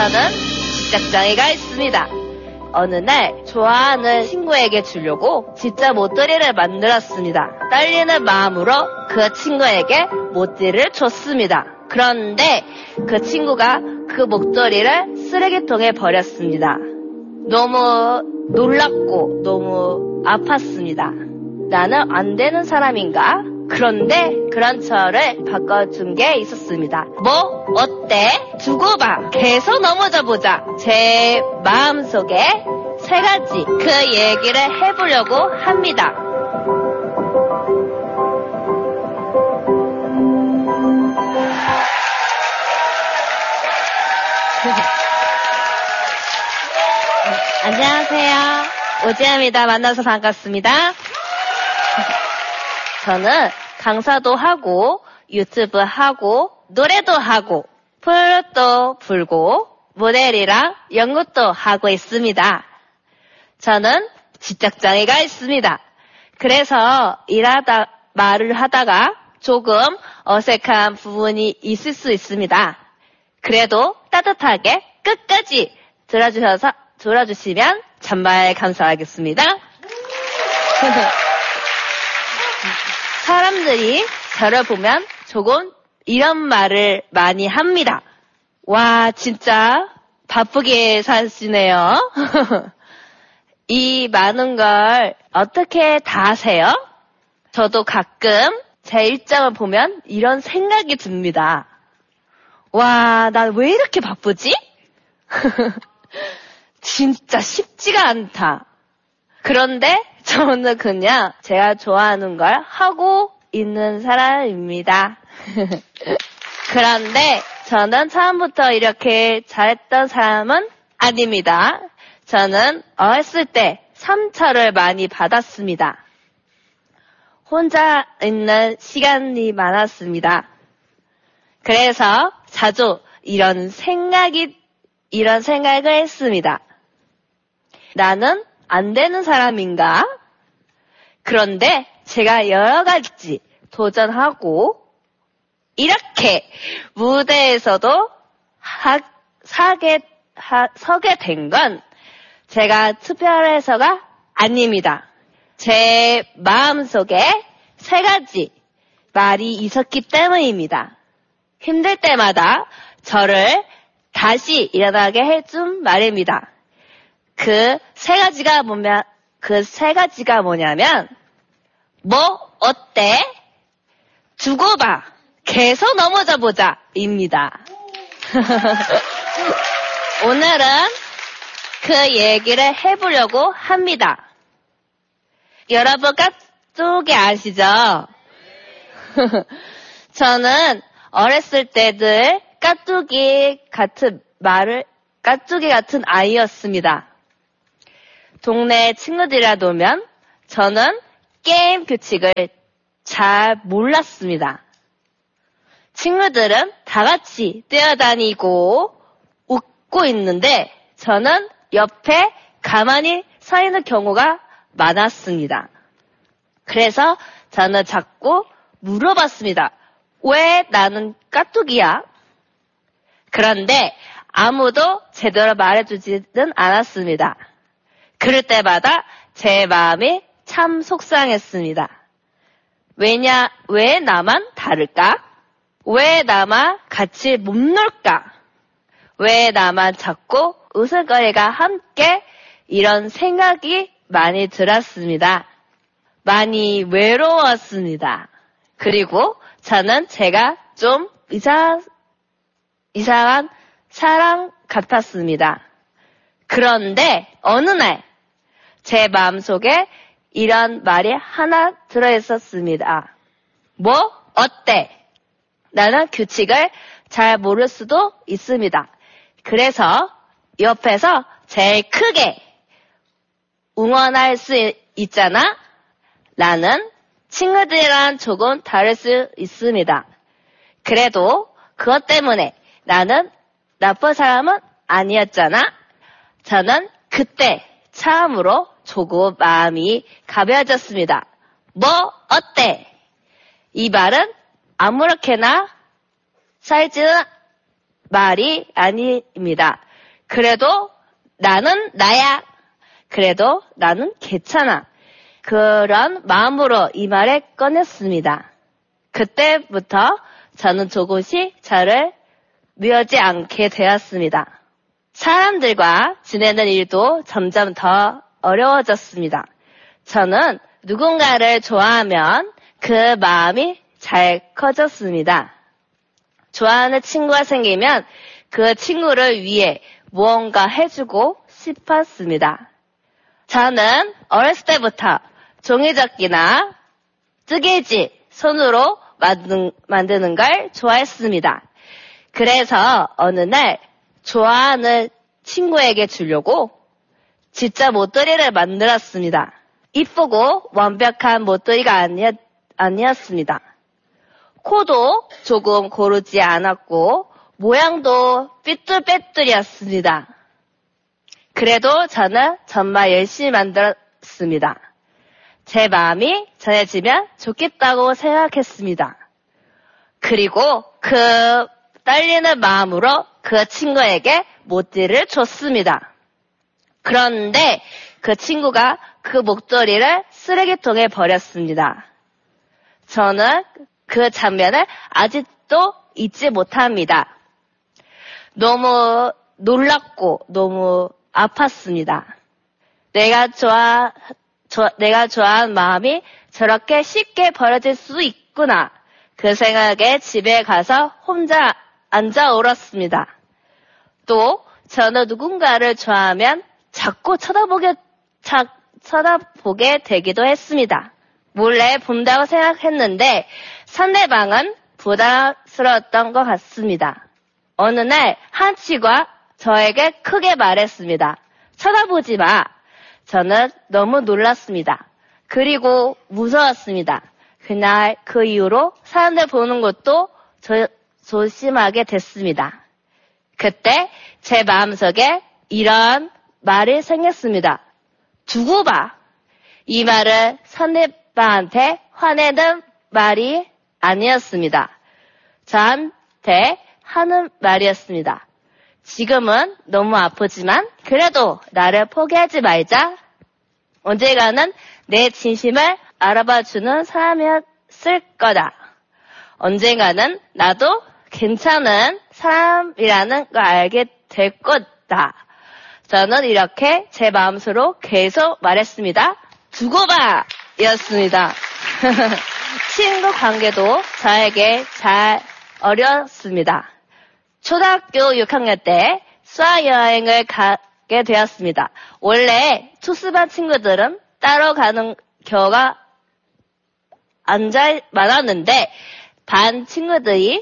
저는 집착장애가 있습니다. 어느 날 좋아하는 친구에게 주려고 진짜 목도리를 만들었습니다. 떨리는 마음으로 그 친구에게 목도리를 줬습니다. 그런데 그 친구가 그 목도리를 쓰레기통에 버렸습니다. 너무 놀랍고 너무 아팠습니다. 나는 안 되는 사람인가? 그런데 그런 저를 바꿔준 게 있었습니다. 뭐 어때? 두고 봐. 계속 넘어져 보자. 제 마음속에 세 가지 그 얘기를 해보려고 합니다. 안녕하세요. 오지아입니다. 만나서 반갑습니다. 저는 강사도 하고 유튜브 하고 노래도 하고 플룻도 불고 모델이랑 연극도 하고 있습니다. 저는 집착장애가 있습니다. 그래서 말을 하다가 조금 어색한 부분이 있을 수 있습니다. 그래도 따뜻하게 끝까지 들어주시면 정말 감사하겠습니다. 사람들이 저를 보면 조금 이런 말을 많이 합니다. 와, 진짜 바쁘게 사시네요. 이 많은 걸 어떻게 다 하세요? 저도 가끔 제 일정을 보면 이런 생각이 듭니다. 와, 나 왜 이렇게 바쁘지? 진짜 쉽지가 않다. 그런데 저는 그냥 제가 좋아하는 걸 하고 있는 사람입니다. 그런데 저는 처음부터 이렇게 잘했던 사람은 아닙니다. 저는 어렸을 때 상처를 많이 받았습니다. 혼자 있는 시간이 많았습니다. 그래서 자주 이런 생각을 했습니다. 나는 안 되는 사람인가? 그런데 제가 여러 가지 도전하고 이렇게 무대에서도 서게 된 건 제가 특별해서가 아닙니다. 제 마음속에 세 가지 말이 있었기 때문입니다. 힘들 때마다 저를 다시 일어나게 해준 말입니다. 그 세 가지가 뭐냐면, 뭐, 어때? 두고 봐. 계속 넘어져 보자. 입니다. 오늘은 그 얘기를 해보려고 합니다. 여러분 깍두기 아시죠? 저는 어렸을 때들 깍두기 같은 아이였습니다. 동네 친구들이랑 놀면 저는 게임 규칙을 잘 몰랐습니다. 친구들은 다 같이 뛰어다니고 웃고 있는데 저는 옆에 가만히 서 있는 경우가 많았습니다. 그래서 저는 자꾸 물어봤습니다. 왜 나는 깍두기야? 그런데 아무도 제대로 말해주지는 않았습니다. 그럴 때마다 제 마음이 참 속상했습니다. 왜 나만 다를까? 왜 나만 같이 못 놀까? 왜 나만 자꾸 웃을거리가 함께 이런 생각이 많이 들었습니다. 많이 외로웠습니다. 그리고 저는 제가 좀 이상한 사람 같았습니다. 그런데 어느 날 제 마음속에 이런 말이 하나 들어있었습니다. 뭐? 어때? 나는 규칙을 잘 모를 수도 있습니다. 그래서 옆에서 제일 크게 응원할 수 있잖아? 나는 친구들이랑 조금 다를 수 있습니다. 그래도 그것 때문에 나는 나쁜 사람은 아니었잖아? 저는 그때 처음으로 조금 마음이 가벼워졌습니다. 뭐 어때? 이 말은 아무렇게나 사이즈는 말이 아닙니다. 그래도 나는 나야. 그래도 나는 괜찮아. 그런 마음으로 이 말을 꺼냈습니다. 그때부터 저는 조금씩 저를 미워하지 않게 되었습니다. 사람들과 지내는 일도 점점 더 어려워졌습니다. 저는 누군가를 좋아하면 그 마음이 잘 커졌습니다. 좋아하는 친구가 생기면 그 친구를 위해 무언가 해주고 싶었습니다. 저는 어렸을 때부터 종이접기나 뜨개질 손으로 만드는 걸 좋아했습니다. 그래서 어느 날 좋아하는 친구에게 주려고 진짜 못도리를 만들었습니다. 이쁘고 완벽한 못도리가 아니었습니다. 코도 조금 고르지 않았고 모양도 삐뚤빼뚤이었습니다. 그래도 저는 정말 열심히 만들었습니다. 제 마음이 전해지면 좋겠다고 생각했습니다. 그리고 그 떨리는 마음으로 그 친구에게 못지를 줬습니다. 그런데 그 친구가 그 목도리를 쓰레기통에 버렸습니다. 저는 그 장면을 아직도 잊지 못합니다. 너무 놀랍고 너무 아팠습니다. 내가 좋아하는 마음이 저렇게 쉽게 버려질 수 있구나. 그 생각에 집에 가서 혼자 앉아 울었습니다. 또 저는 누군가를 좋아하면 자꾸 쳐다보게 되기도 했습니다. 몰래 본다고 생각했는데 상대방은 부담스러웠던 것 같습니다. 어느 날 한 친구가 저에게 크게 말했습니다. 쳐다보지 마. 저는 너무 놀랐습니다. 그리고 무서웠습니다. 그날 그 이후로 사람들 보는 것도 조심하게 됐습니다. 그때 제 마음속에 이런 말이 생겼습니다. 두고 봐. 이 말은 상대방한테 화내는 말이 아니었습니다. 저한테 하는 말이었습니다. 지금은 너무 아프지만 그래도 나를 포기하지 말자. 언젠가는 내 진심을 알아봐주는 사람이었을 거다. 언젠가는 나도 괜찮은 사람이라는 걸 알게 될 거다. 저는 이렇게 제 마음속으로 계속 말했습니다. 두고 봐! 이었습니다. 친구 관계도 저에게 잘 어려웠습니다. 초등학교 6학년 때 수학여행을 가게 되었습니다. 원래 투스반 친구들은 따로 가는 경우가 많았는데 반 친구들이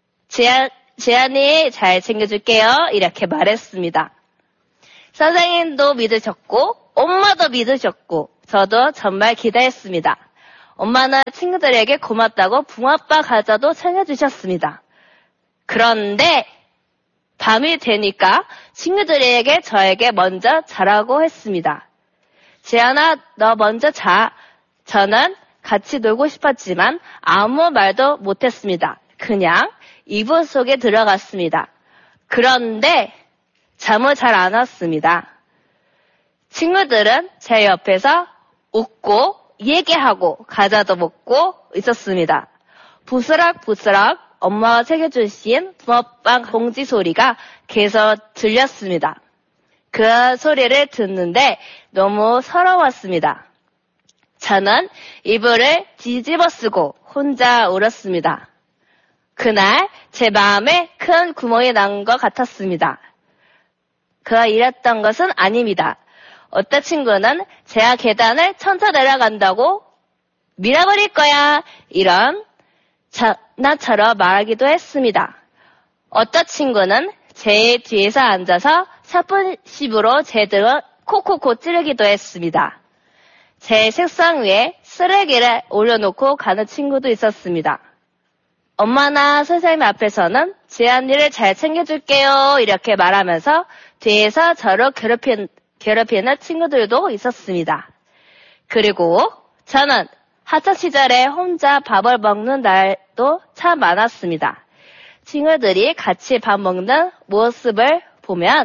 재한이 잘 챙겨줄게요. 이렇게 말했습니다. 선생님도 믿으셨고 엄마도 믿으셨고 저도 정말 기대했습니다. 엄마는 친구들에게 고맙다고 붕어빵 과자도 챙겨주셨습니다. 그런데 밤이 되니까 친구들에게 저에게 먼저 자라고 했습니다. 재한아, 너 먼저 자. 저는 같이 놀고 싶었지만 아무 말도 못했습니다. 그냥 이불 속에 들어갔습니다. 그런데 잠을 잘 안 왔습니다. 친구들은 제 옆에서 웃고 얘기하고 과자도 먹고 있었습니다. 부스럭부스럭 엄마가 챙겨주신 붕어빵 봉지 소리가 계속 들렸습니다. 그 소리를 듣는데 너무 서러웠습니다. 저는 이불을 뒤집어 쓰고 혼자 울었습니다. 그날 제 마음에 큰 구멍이 난 것 같았습니다. 그가 이랬던 것은 아닙니다. 어떤 친구는 제가 계단을 천천히 내려간다고 밀어버릴 거야 이런 장난처럼 말하기도 했습니다. 어떤 친구는 제 뒤에서 앉아서 샤프십으로 제 등을 콕콕콕 찌르기도 했습니다. 제 책상 위에 쓰레기를 올려놓고 가는 친구도 있었습니다. 엄마나 선생님 앞에서는 제 언니를 잘 챙겨줄게요 이렇게 말하면서 뒤에서 저를 괴롭히는 친구들도 있었습니다. 그리고 저는 학창 시절에 혼자 밥을 먹는 날도 참 많았습니다. 친구들이 같이 밥 먹는 모습을 보면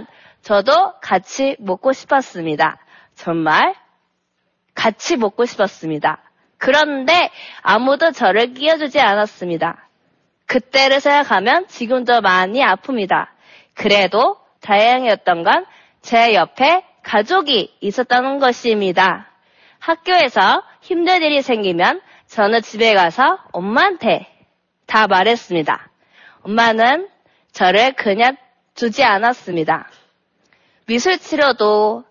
저도 같이 먹고 싶었습니다. 정말 같이 먹고 싶었습니다. 그런데 아무도 저를 끼워주지 않았습니다. 그때를 생각하면 지금도 많이 아픕니다. 그래도 다행이었던 건 제 옆에 가족이 있었다는 것입니다. 학교에서 힘든 일이 생기면 저는 집에 가서 엄마한테 다 말했습니다. 엄마는 저를 그냥 두지 않았습니다. 미술치료도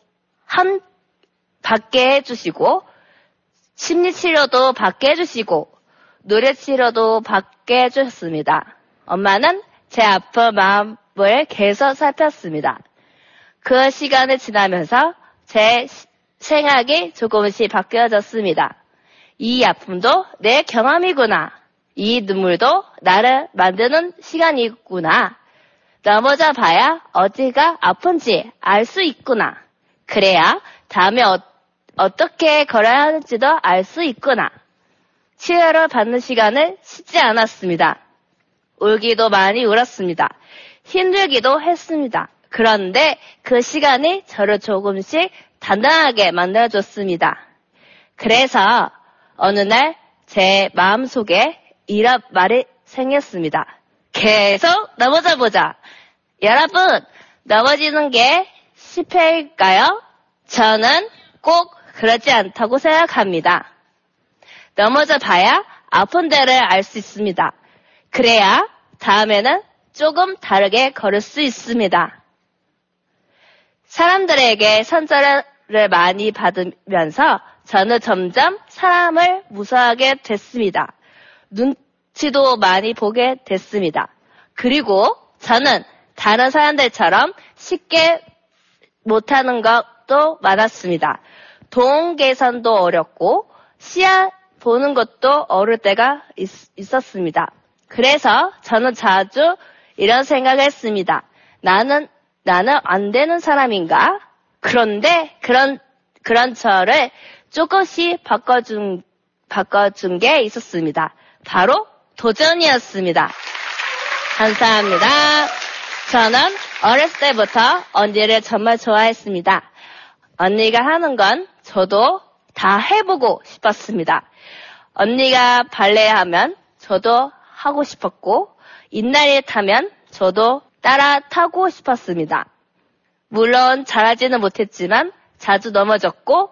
받게 해주시고, 심리치료도 받게 해주시고, 노래치료도 받게 해주셨습니다. 엄마는 제 아픈 마음을 계속 살폈습니다. 그 시간이 지나면서 제 생각이 조금씩 바뀌어졌습니다. 이 아픔도 내 경험이구나. 이 눈물도 나를 만드는 시간이구나. 넘어져 봐야 어디가 아픈지 알 수 있구나. 그래야 다음에 어떻게 걸어야 하는지도 알 수 있구나. 치료를 받는 시간을 쉽지 않았습니다. 울기도 많이 울었습니다. 힘들기도 했습니다. 그런데 그 시간이 저를 조금씩 단단하게 만들어줬습니다. 그래서 어느 날 제 마음속에 이런 말이 생겼습니다. 계속 넘어져 보자. 여러분, 넘어지는 게 실패일까요? 저는 꼭 그렇지 않다고 생각합니다. 넘어져 봐야 아픈 데를 알 수 있습니다. 그래야 다음에는 조금 다르게 걸을 수 있습니다. 사람들에게 선전을 많이 받으면서 저는 점점 사람을 무서워하게 됐습니다. 눈치도 많이 보게 됐습니다. 그리고 저는 다른 사람들처럼 쉽게 못하는 것도 많았습니다. 돈 계산도 어렵고 시야 보는 것도 어려울 때가 있었습니다. 그래서 저는 자주 이런 생각을 했습니다. 나는 안 되는 사람인가? 그런데 그런 저를 조금씩 바꿔준 게 있었습니다. 바로 도전이었습니다. 감사합니다. 저는 어렸을 때부터 언니를 정말 좋아했습니다. 언니가 하는 건 저도 다 해보고 싶었습니다. 언니가 발레 하면 저도 하고 싶었고, 인라인 타면 저도 따라 타고 싶었습니다. 물론 잘하지는 못했지만 자주 넘어졌고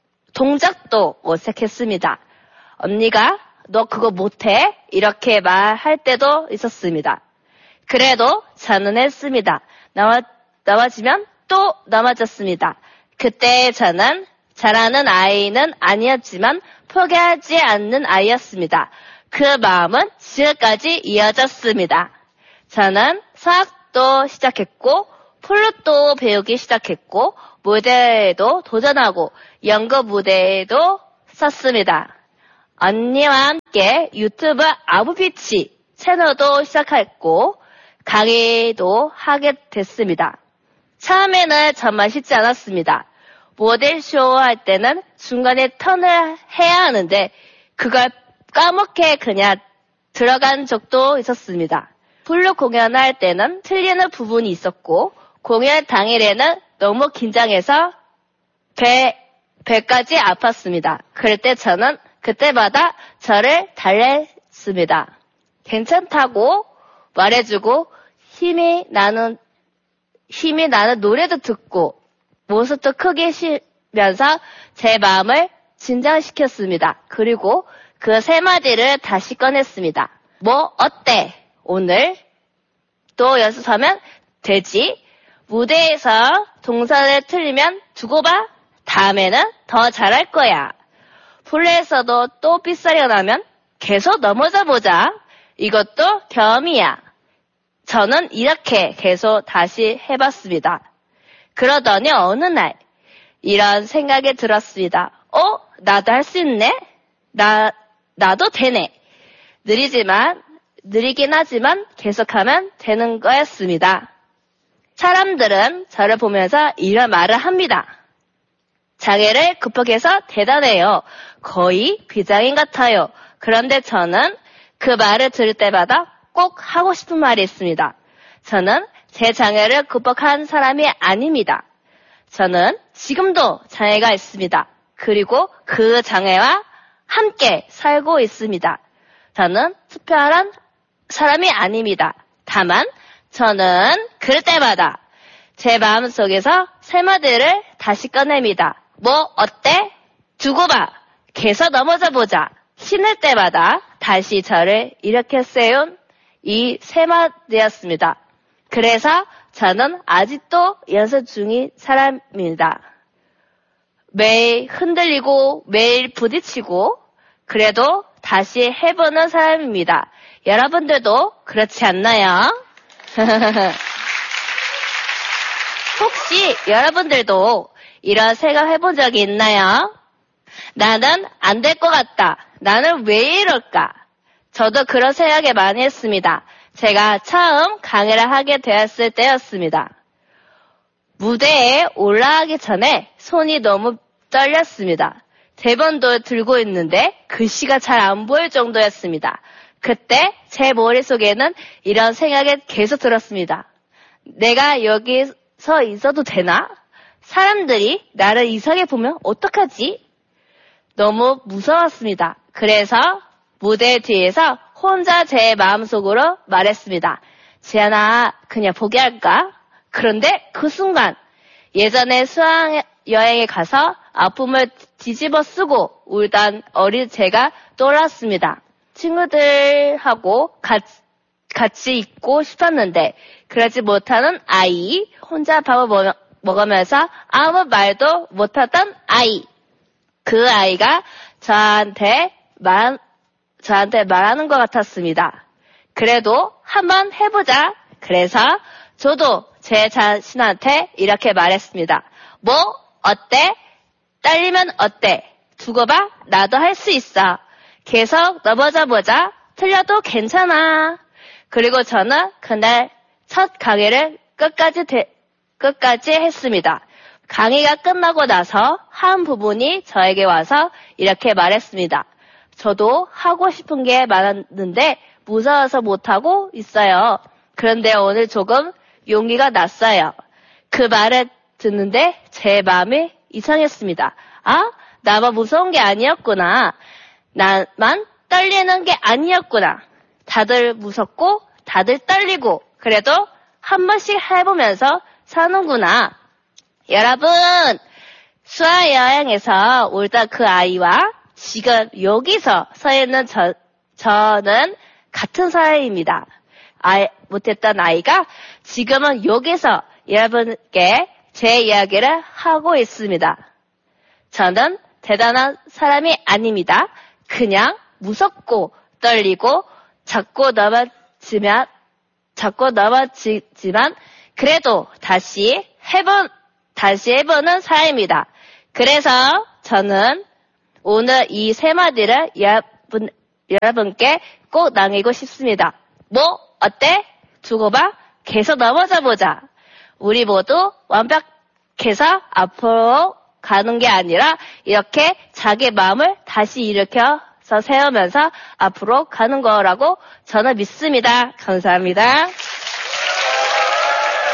동작도 어색했습니다. 언니가 너 그거 못해? 이렇게 말할 때도 있었습니다. 그래도 저는 했습니다. 넘어지면 또 넘어졌습니다. 그때 저는 잘하는 아이는 아니었지만 포기하지 않는 아이였습니다. 그 마음은 지금까지 이어졌습니다. 저는 수학도 시작했고 플룻도 배우기 시작했고 무대에도 도전하고 연극 무대에도 섰습니다. 언니와 함께 유튜브 아부피치 채널도 시작했고 강의도 하게 됐습니다. 처음에는 정말 쉽지 않았습니다. 모델쇼 할 때는 중간에 턴을 해야 하는데 그걸 까먹게 그냥 들어간 적도 있었습니다. 플룻 공연할 때는 틀리는 부분이 있었고 공연 당일에는 너무 긴장해서 배까지 아팠습니다. 그럴 때 저는 그때마다 저를 달랬습니다. 괜찮다고 말해주고 힘이 나는 노래도 듣고 모습도 크게 쉬면서 제 마음을 진정시켰습니다. 그리고 그 세 마디를 다시 꺼냈습니다. 뭐 어때? 오늘 또 연습하면 되지? 무대에서 동사를 틀리면 두고 봐. 다음에는 더 잘할 거야. 플레이에서도 또 삐싸리가 나면 계속 넘어져 보자. 이것도 경험이야. 저는 이렇게 계속 다시 해봤습니다. 그러더니 어느 날 이런 생각이 들었습니다. 나도 할 수 있네? 나도 되네. 느리긴 하지만 계속하면 되는 거였습니다. 사람들은 저를 보면서 이런 말을 합니다. 장애를 극복해서 대단해요. 거의 비장인 같아요. 그런데 저는 그 말을 들을 때마다 꼭 하고 싶은 말이 있습니다. 저는 제 장애를 극복한 사람이 아닙니다. 저는 지금도 장애가 있습니다. 그리고 그 장애와 함께 살고 있습니다. 저는 특별한 사람이 아닙니다. 다만 저는 그럴 때마다 제 마음속에서 세마디를 다시 꺼냅니다. 뭐 어때? 두고 봐. 개서 넘어져 보자. 힘낼 때마다 다시 저를 일으켜 세운 이 세마디였습니다. 그래서 저는 아직도 연습 중인 사람입니다. 매일 흔들리고 매일 부딪히고 그래도 다시 해보는 사람입니다. 여러분들도 그렇지 않나요? 혹시 여러분들도 이런 생각 해본 적이 있나요? 나는 안 될 것 같다. 나는 왜 이럴까? 저도 그런 생각을 많이 했습니다. 제가 처음 강의를 하게 되었을 때였습니다. 무대에 올라가기 전에 손이 너무 떨렸습니다. 대본도 들고 있는데 글씨가 잘 안 보일 정도였습니다. 그때 제 머릿속에는 이런 생각이 계속 들었습니다. 내가 여기서 있어도 되나? 사람들이 나를 이상하게 보면 어떡하지? 너무 무서웠습니다. 그래서 무대 뒤에서 혼자 제 마음속으로 말했습니다. 지안아, 그냥 포기할까? 그런데 그 순간 예전에 수학여행에 가서 아픔을 뒤집어 쓰고 울던 어린 제가 떠올랐습니다. 친구들하고 같이 있고 싶었는데 그러지 못하는 아이, 혼자 밥을 먹으면서 아무 말도 못하던 아이. 그 아이가 저한테 말하는 것 같았습니다. 그래도 한번 해보자. 그래서 저도 제 자신한테 이렇게 말했습니다. 뭐 어때? 딸리면 어때? 두고 봐. 나도 할 수 있어. 계속 넘어져 보자. 틀려도 괜찮아. 그리고 저는 그날 첫 강의를 끝까지 했습니다. 강의가 끝나고 나서 한 부분이 저에게 와서 이렇게 말했습니다. 저도 하고 싶은 게 많았는데 무서워서 못하고 있어요. 그런데 오늘 조금 용기가 났어요. 그 말을 듣는데 제 마음이 이상했습니다. 아, 나만 무서운 게 아니었구나. 나만 떨리는 게 아니었구나. 다들 무섭고 다들 떨리고 그래도 한 번씩 해보면서 사는구나. 여러분, 수학여행에서 울던 그 아이와 지금 여기서 서 있는 저는 같은 사람입니다. 못했던 아이가 지금은 여기서 여러분께 제 이야기를 하고 있습니다. 저는 대단한 사람이 아닙니다. 그냥 무섭고 떨리고 자꾸 넘어지지만 그래도 다시 해보는 사람입니다. 그래서 저는 오늘 이 세 마디를 여러분께 꼭 남기고 싶습니다. 뭐 어때? 두고 봐. 계속 넘어져 보자. 우리 모두 완벽해서 앞으로 가는 게 아니라 이렇게 자기 마음을 다시 일으켜서 세우면서 앞으로 가는 거라고 저는 믿습니다. 감사합니다.